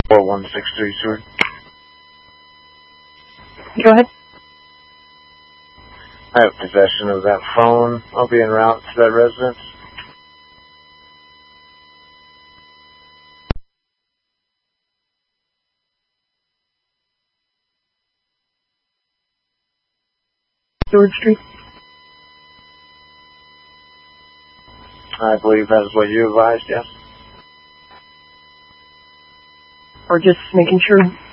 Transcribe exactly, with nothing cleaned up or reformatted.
four one six three, sir. Go ahead. I have possession of that phone. I'll be en route to that residence. George Street. I believe that is what you advised, yes? Or just making sure